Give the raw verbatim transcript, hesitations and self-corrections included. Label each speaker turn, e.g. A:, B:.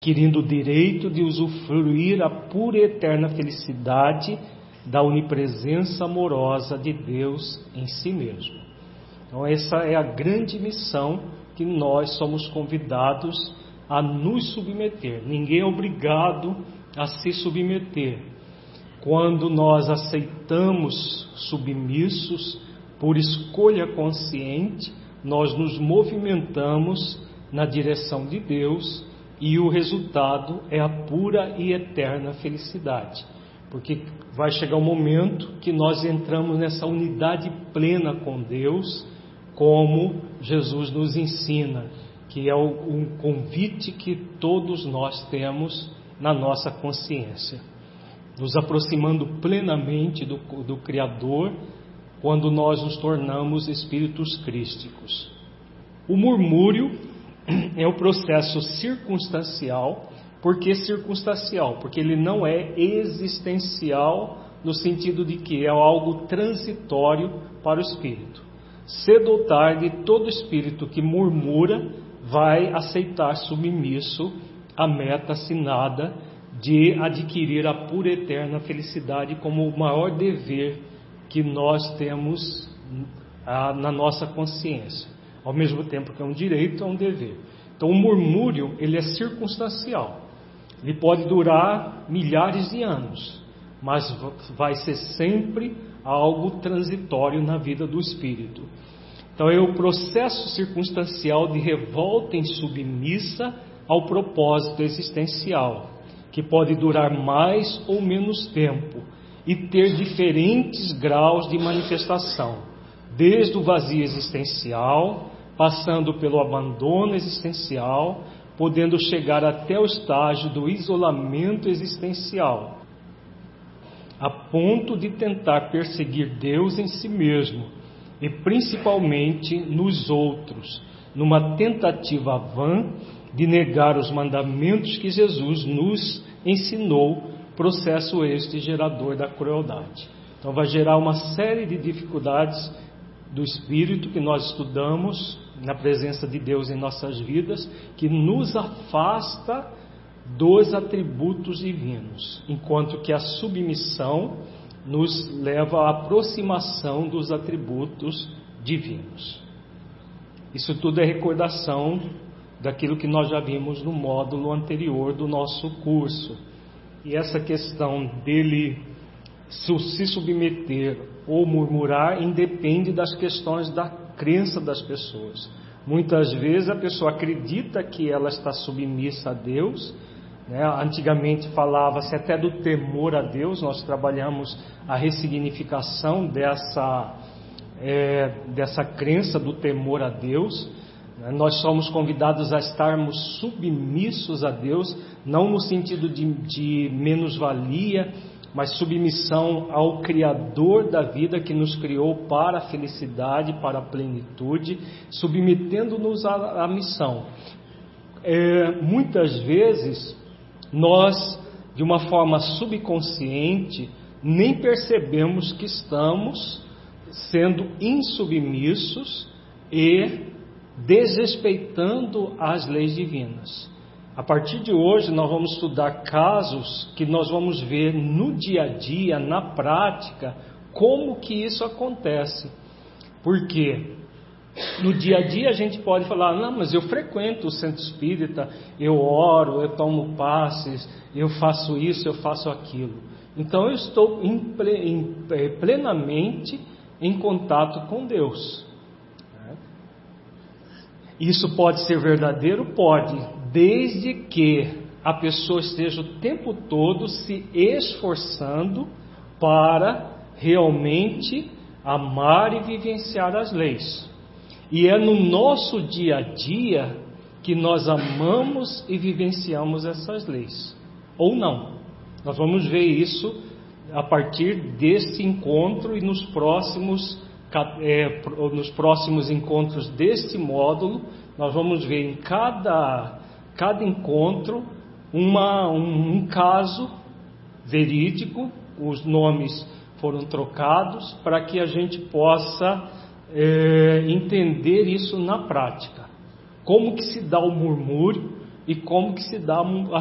A: adquirindo o direito de usufruir a pura e eterna felicidade da onipresença amorosa de Deus em si mesmo. Então essa é a grande missão que nós somos convidados a nos submeter. Ninguém é obrigado a se submeter. Quando nós aceitamos submissos por escolha consciente, nós nos movimentamos na direção de Deus e o resultado é a pura e eterna felicidade. Porque vai chegar um momento que nós entramos nessa unidade plena com Deus, como Jesus nos ensina, que é um convite que todos nós temos na nossa consciência, nos aproximando plenamente do, do Criador quando nós nos tornamos espíritos crísticos. O murmúrio é o processo circunstancial. Por que circunstancial? Porque ele não é existencial no sentido de que é algo transitório para o espírito. Cedo ou tarde, todo espírito que murmura vai aceitar submisso a meta assinada de adquirir a pura e eterna felicidade como o maior dever que nós temos ah, na nossa consciência. Ao mesmo tempo que é um direito, é um dever. Então o murmúrio, ele é circunstancial. Ele pode durar milhares de anos, mas vai ser sempre algo transitório na vida do espírito. Então é o processo circunstancial de revolta insubmissa ao propósito existencial, que pode durar mais ou menos tempo e ter diferentes graus de manifestação, desde o vazio existencial, passando pelo abandono existencial, podendo chegar até o estágio do isolamento existencial, a ponto de tentar perseguir Deus em si mesmo e principalmente nos outros, numa tentativa vã de negar os mandamentos que Jesus nos ensinou, processo este gerador da crueldade. Então vai gerar uma série de dificuldades do espírito que nós estudamos na presença de Deus em nossas vidas, que nos afasta dos atributos divinos, enquanto que a submissão nos leva à aproximação dos atributos divinos. Isso tudo é recordação daquilo que nós já vimos no módulo anterior do nosso curso. E essa questão dele se submeter ou murmurar independe das questões da crença das pessoas. Muitas vezes a pessoa acredita que ela está submissa a Deus, né? Antigamente falava-se até do temor a Deus. Nós trabalhamos a ressignificação dessa, é, dessa crença do temor a Deus. Nós somos convidados a estarmos submissos a Deus, não no sentido de, de menos-valia, mas submissão ao Criador da vida que nos criou para a felicidade, para a plenitude, submetendo-nos à, à missão. É, muitas vezes, nós, de uma forma subconsciente, nem percebemos que estamos sendo insubmissos e desrespeitando as leis divinas. A partir de hoje nós vamos estudar casos que nós vamos ver no dia a dia, na prática, como que isso acontece. Porque no dia a dia a gente pode falar, não, mas eu frequento o centro espírita, eu oro, eu tomo passes, eu faço isso, eu faço aquilo. Então eu estou em, em, plenamente em contato com Deus. Isso pode ser verdadeiro? Pode, desde que a pessoa esteja o tempo todo se esforçando para realmente amar e vivenciar as leis. E é no nosso dia a dia que nós amamos e vivenciamos essas leis, ou não. Nós vamos ver isso a partir desse encontro e nos próximos É, nos próximos encontros deste módulo. Nós vamos ver em cada, cada encontro uma, um, um caso verídico. Os nomes foram trocados para que a gente possa é, entender isso na prática. Como que se dá o murmúrio e como que se dá a